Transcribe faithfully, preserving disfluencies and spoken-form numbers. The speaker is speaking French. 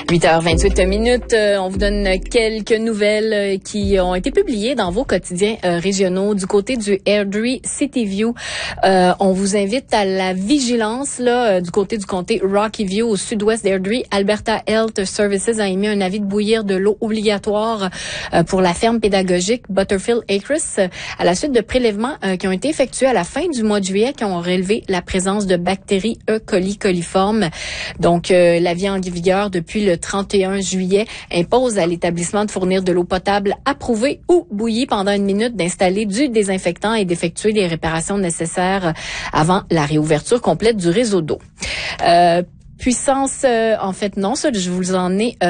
huit heures vingt-huit minutes, euh, on vous donne quelques nouvelles euh, qui ont été publiées dans vos quotidiens euh, régionaux. Du côté du Airdrie City View, euh, on vous invite à la vigilance là euh, du côté du comté Rocky View au sud-ouest d'Airdrie. Alberta Health Services a émis un avis de bouillir de l'eau obligatoire euh, pour la ferme pédagogique Butterfield Acres euh, à la suite de prélèvements euh, qui ont été effectués à la fin du mois de juillet qui ont relevé la présence de bactéries E. coli coliformes. Donc, euh, l'avis en vigueur depuis le trente et un juillet impose à l'établissement de fournir de l'eau potable approuvée ou bouillie pendant une minute, d'installer du désinfectant et d'effectuer les réparations nécessaires avant la réouverture complète du réseau d'eau. Euh, puissance, euh, en fait non, ça je vous en ai euh,